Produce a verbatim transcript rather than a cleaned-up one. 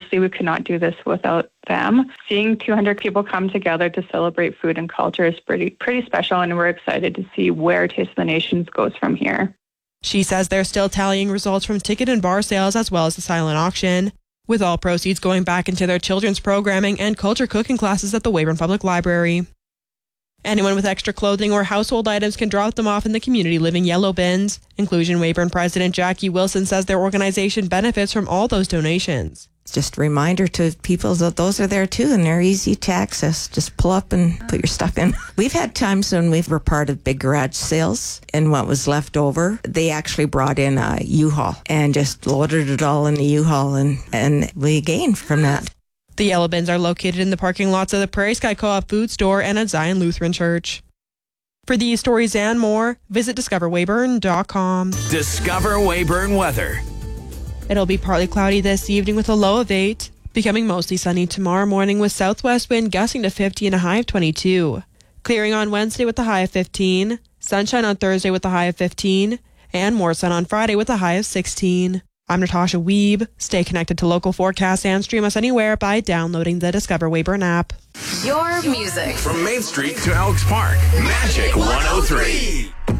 obviously we could not do this without them. Seeing two hundred people come together to celebrate food and culture is pretty pretty special, and we're excited to see where Taste of the Nations goes from here. She says they're still tallying results from ticket and bar sales as well as the silent auction, with all proceeds going back into their children's programming and culture cooking classes at the Weyburn Public Library. Anyone with extra clothing or household items can drop them off in the community living yellow bins. Inclusion Weyburn President Jackie Wilson says their organization benefits from all those donations. It's just a reminder to people that those are there too, and they're easy to access. Just pull up and put your stuff in. We've had times when we were part of big garage sales, and what was left over, they actually brought in a U-Haul and just loaded it all in the U-Haul, and, and we gained from that. The yellow bins are located in the parking lots of the Prairie Sky Co-op food store and at Zion Lutheran Church. For these stories and more, visit discover weyburn dot com. Discover Weyburn weather. It'll be partly cloudy this evening with a low of eight, becoming mostly sunny tomorrow morning with southwest wind gusting to fifty and a high of twenty-two. Clearing on Wednesday with a high of fifteen, sunshine on Thursday with a high of fifteen, and more sun on Friday with a high of sixteen. I'm Natasha Weeb. Stay connected to local forecasts and stream us anywhere by downloading the Discover Weyburn app. Your music. From Main Street to Elks Park. Magic one oh three.